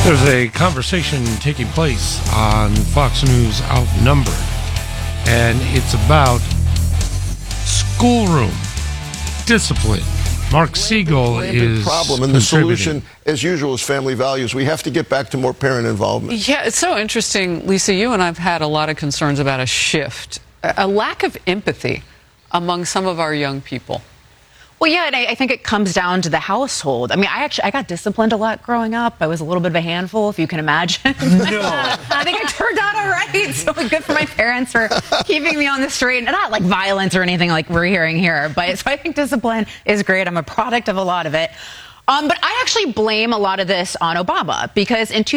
There's a conversation taking place on Fox News Outnumbered, and it's about schoolroom discipline. Mark Siegel is problem, and the solution, as usual, is family values. We have to get back to more parent involvement. Yeah, it's so interesting, Lisa. You and I've had a lot of concerns about a shift, a lack of empathy among some of our young people. Well, yeah, and I think it comes down to the household. I mean, I got disciplined a lot growing up. I was a little bit of a handful, if you can imagine. No. I think I turned out all right. So good for my parents for keeping me on the straight. And not like violence or anything like we're hearing here. But so I think discipline is great. I'm a product of a lot of it. But I actually blame a lot of this on Obama, because in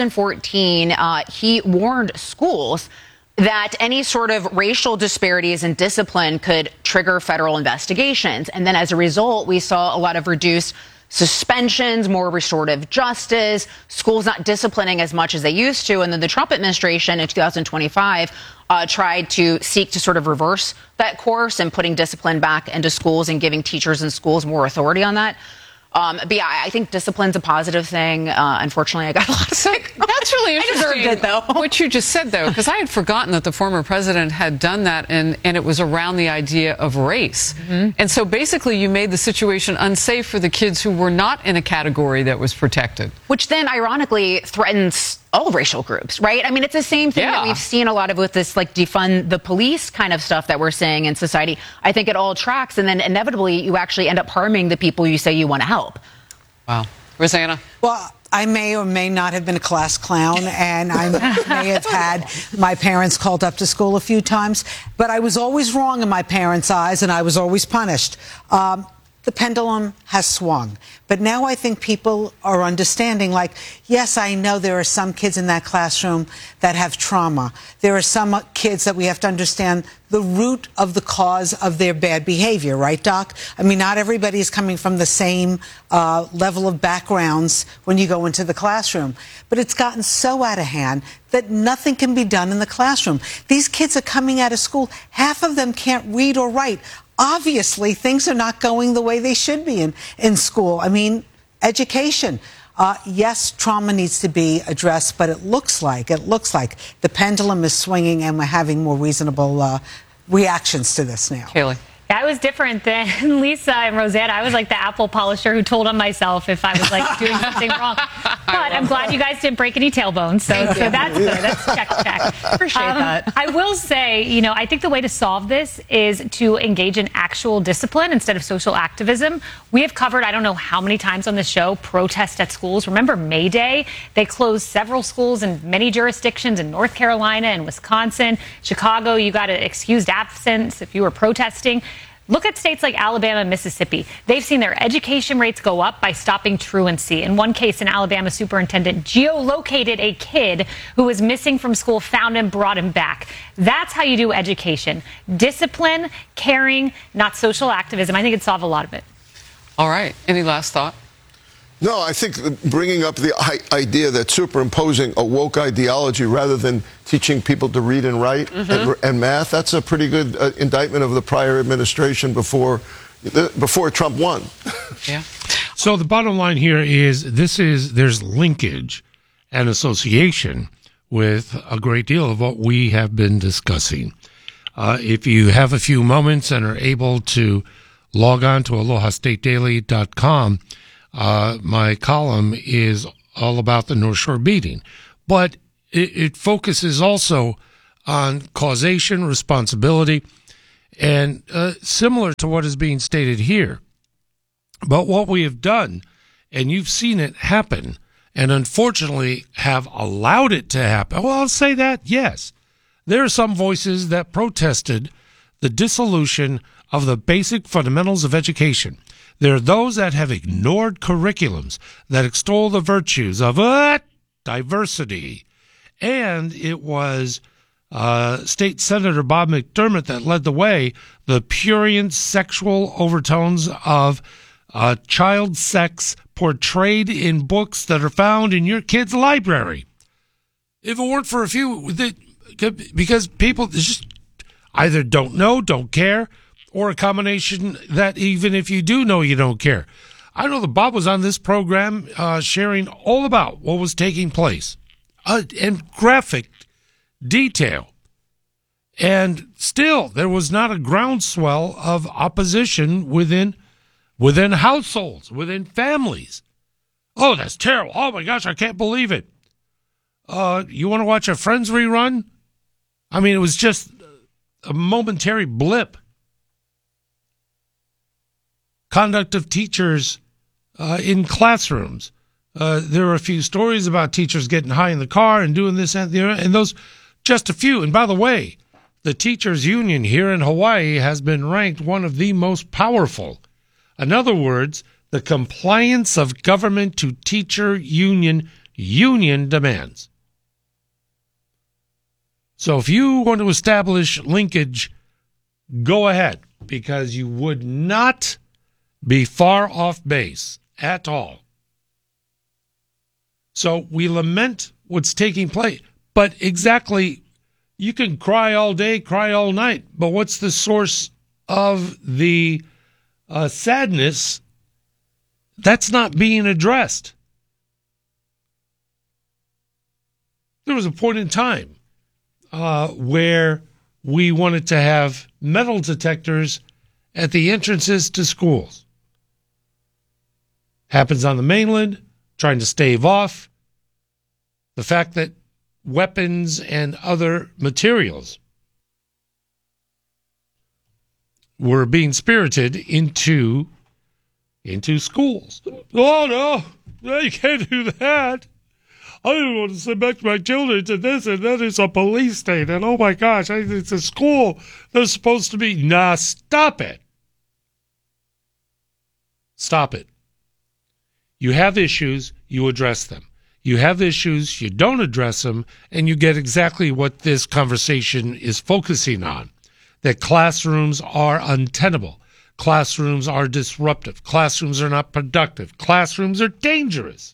2014, he warned schools that any sort of racial disparities in discipline could trigger federal investigations. And then as a result, we saw a lot of reduced suspensions, more restorative justice, schools not disciplining as much as they used to. And then the Trump administration in 2025 tried to seek to sort of reverse that course and putting discipline back into schools and giving teachers in schools more authority on that. But yeah, I think discipline's a positive thing. Unfortunately, I got a lot of sick. That's really interesting. I deserved it, though. What you just said, though, because I had forgotten that the former president had done that, and it was around the idea of race. Mm-hmm. And so basically you made the situation unsafe for the kids who were not in a category that was protected. Which then, ironically, threatens all racial groups, right? I mean, it's the same thing that we've seen a lot of with this, like, defund the police kind of stuff that we're seeing in society. I think it all tracks, and then inevitably you actually end up harming the people you say you want to help. Wow. Rosanna? Well, I may or may not have been a class clown, and I may have had my parents called up to school a few times, but I was always wrong in my parents' eyes, and I was always punished. The pendulum has swung. But now I think people are understanding, like, yes, I know there are some kids in that classroom that have trauma. There are some kids that we have to understand the root of the cause of their bad behavior, right, Doc? I mean, not everybody is coming from the same level of backgrounds when you go into the classroom. But it's gotten so out of hand that nothing can be done in the classroom. These kids are coming out of school. Half of them can't read or write. Obviously, things are not going the way they should be in school. I mean, education. Yes, trauma needs to be addressed, but it looks like the pendulum is swinging and we're having more reasonable reactions to this now. Kaylee? I was different than Lisa and Rosanna. I was like the apple polisher who told on myself if I was like doing something wrong. But I'm glad you guys didn't break any tailbones. So that's good. That's check. Appreciate that. I will say, I think the way to solve this is to engage in actual discipline instead of social activism. We have covered, I don't know how many times on the show, protest at schools. Remember May Day? They closed several schools in many jurisdictions in North Carolina and Wisconsin. Chicago, you got an excused absence if you were protesting. Look at states like Alabama and Mississippi. They've seen their education rates go up by stopping truancy. In one case, an Alabama superintendent geolocated a kid who was missing from school, found him, brought him back. That's how you do education. Discipline, caring, not social activism. I think it'd solve a lot of it. All right. Any last thought? No, I think bringing up the idea that superimposing a woke ideology rather than teaching people to read and write and math, that's a pretty good indictment of the prior administration before Trump won. Yeah. So the bottom line here is there's linkage and association with a great deal of what we have been discussing. If you have a few moments and are able to log on to alohastatedaily.com, my column is all about the North Shore beating, but it focuses also on causation, responsibility, and similar to what is being stated here. But what we have done, and you've seen it happen, and unfortunately have allowed it to happen. Well, I'll say that, yes. There are some voices that protested the dissolution of the basic fundamentals of education. There are those that have ignored curriculums that extol the virtues of diversity. And it was State Senator Bob McDermott that led the way, the prurient sexual overtones of child sex portrayed in books that are found in your kid's library. If it weren't for a few, because people just either don't know, don't care, or a combination that even if you do know, you don't care. I know that Bob was on this program sharing all about what was taking place in graphic detail. And still, there was not a groundswell of opposition within households, within families. Oh, that's terrible. Oh, my gosh, I can't believe it. You want to watch a Friends rerun? I mean, it was just a momentary blip. Conduct of teachers in classrooms. There were a few stories about teachers getting high in the car and doing this and the other, and those just a few. And by the way, the teachers union here in Hawaii has been ranked one of the most powerful. In other words, the compliance of government to teacher union demands. So if you want to establish linkage, go ahead, because you would not be far off base at all. So we lament what's taking place, but exactly, you can cry all day, cry all night, but what's the source of the sadness? That's not being addressed. There was a point in time where we wanted to have metal detectors at the entrances to schools. Happens on the mainland, trying to stave off the fact that weapons and other materials were being spirited into schools. Oh, no, you can't do that. I don't want to subject my children to this, and that is a police state, and oh my gosh, it's a school. They're supposed to be. Nah, stop it. Stop it. You have issues, you address them. You have issues, you don't address them, and you get exactly what this conversation is focusing on, that classrooms are untenable. Classrooms are disruptive. Classrooms are not productive. Classrooms are dangerous.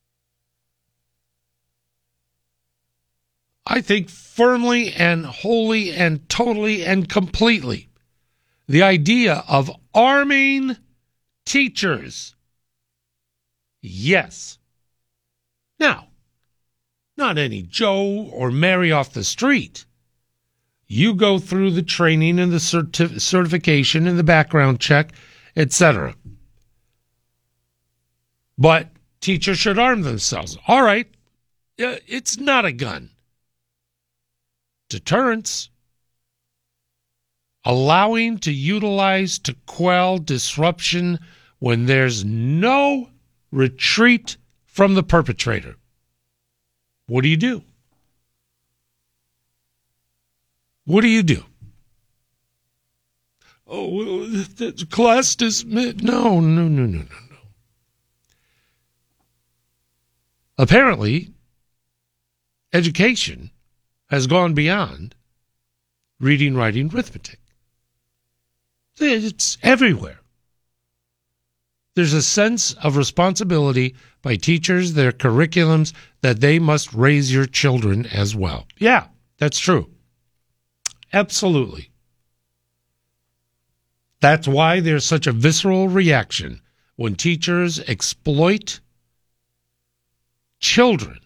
I think firmly and wholly and totally and completely the idea of arming teachers, yes. Now, not any Joe or Mary off the street. You go through the training and the certification and the background check, etc. But teachers should arm themselves. All right, it's not a gun. Deterrence. Allowing to utilize to quell disruption when there's no retreat from the perpetrator. What do you do? What do you do? Oh, the class dismissed. No. Apparently, education has gone beyond reading, writing, arithmetic. It's everywhere. There's a sense of responsibility by teachers, their curriculums, that they must raise your children as well. Yeah, that's true. Absolutely. That's why there's such a visceral reaction when teachers exploit children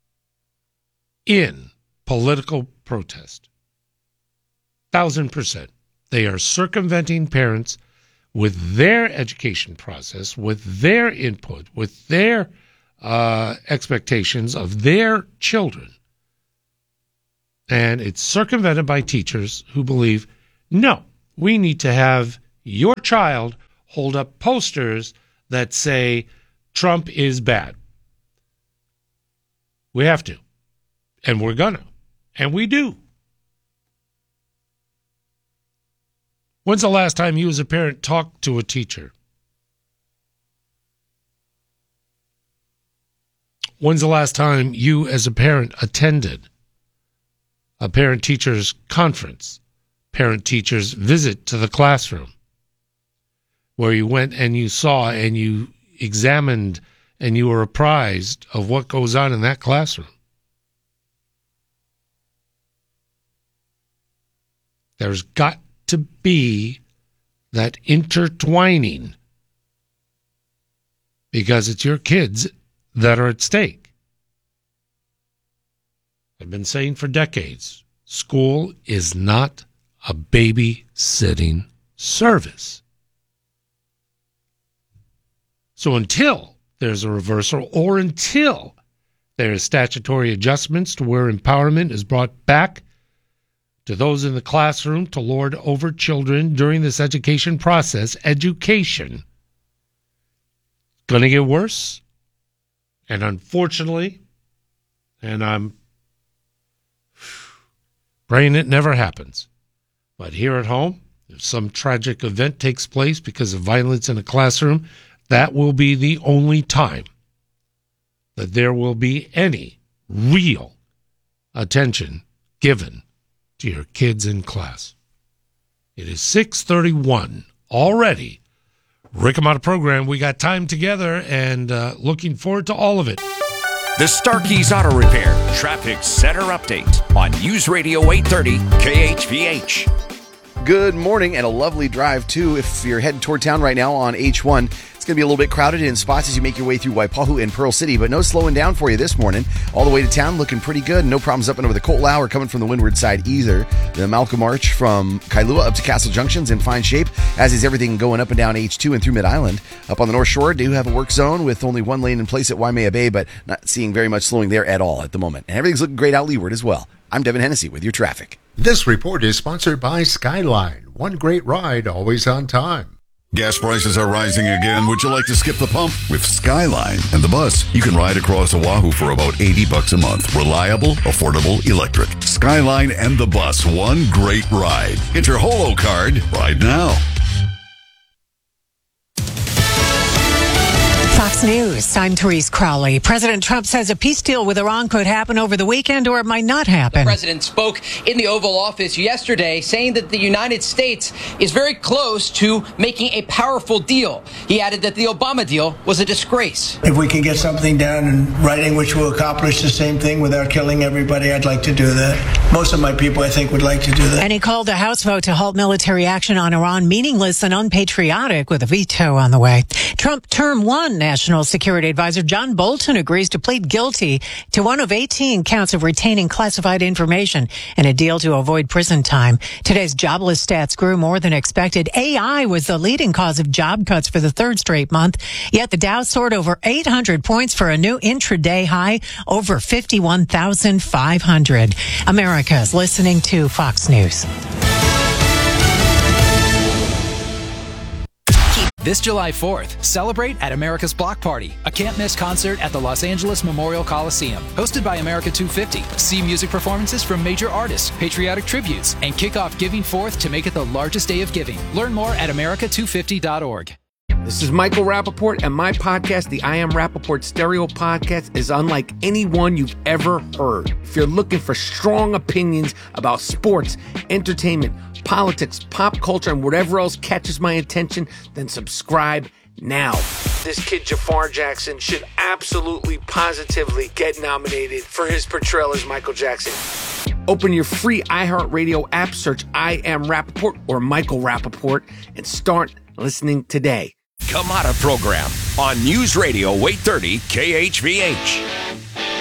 in political protest. 1,000%. They are circumventing parents with their education process, with their input, with their expectations of their children. And it's circumvented by teachers who believe, no, we need to have your child hold up posters that say Trump is bad. We have to. And we're gonna. And we do. When's the last time you as a parent talked to a teacher? When's the last time you as a parent attended a parent-teachers conference, parent-teachers visit to the classroom, where you went and you saw and you examined and you were apprised of what goes on in that classroom? There's got to be that intertwining because it's your kids that are at stake. I've been saying for decades, school is not a babysitting service. So until there's a reversal, or until there are statutory adjustments to where empowerment is brought back to those in the classroom to lord over children during this education process, education going to get worse. And unfortunately, and I'm praying it never happens, but here at home, if some tragic event takes place because of violence in a classroom, that will be the only time that there will be any real attention given to your kids in class. It is 6:31 already. Rick, I'm out of program. We got time together and looking forward to all of it. The Starkey's Auto Repair Traffic Center Update on News Radio 830 KHVH. Good morning and a lovely drive, too, if you're heading toward town right now on H1. It's going to be a little bit crowded in spots as you make your way through Waipahu and Pearl City, but no slowing down for you this morning. All the way to town, looking pretty good. No problems up and over the Koltlau or coming from the windward side either. The Malcolm Arch from Kailua up to Castle Junction's in fine shape, as is everything going up and down H2 and through Mid-Island. Up on the North Shore, do have a work zone with only one lane in place at Waimea Bay, but not seeing very much slowing there at all at the moment. And everything's looking great out leeward as well. I'm Devin Hennessy with your traffic. This report is sponsored by Skyline. One great ride, always on time. Gas prices are rising again. Would you like to skip the pump? With Skyline and the bus, you can ride across Oahu for about $80 a month. Reliable, affordable, electric. Skyline and the bus, one great ride. Get your Holo card right now. Fox News, I'm Therese Crowley. President Trump says a peace deal with Iran could happen over the weekend or it might not happen. The president spoke in the Oval Office yesterday saying that the United States is very close to making a powerful deal. He added that the Obama deal was a disgrace. If we can get something down in writing which will accomplish the same thing without killing everybody, I'd like to do that. Most of my people, I think, would like to do that. And he called a House vote to halt military action on Iran meaningless and unpatriotic with a veto on the way. Trump Term 1 National Security Advisor John Bolton agrees to plead guilty to one of 18 counts of retaining classified information in a deal to avoid prison time. Today's jobless stats grew more than expected. AI was the leading cause of job cuts for the third straight month, yet the Dow soared over 800 points for a new intraday high, over 51,500. America's listening to Fox News. This July 4th, celebrate at America's Block Party, a can't-miss concert at the Los Angeles Memorial Coliseum. Hosted by America 250. See music performances from major artists, patriotic tributes, and kick off Giving Forth to make it the largest day of giving. Learn more at America250.org. This is Michael Rappaport, and my podcast, the I Am Rappaport Stereo Podcast, is unlike any one you've ever heard. If you're looking for strong opinions about sports, entertainment, politics, pop culture, and whatever else catches my attention, then subscribe now. This kid Jafar Jackson should absolutely, positively get nominated for his portrayal as Michael Jackson. Open your free iHeartRadio app, search I Am Rappaport or Michael Rappaport, and start listening today. Come out of program on News Radio 830 KHVH.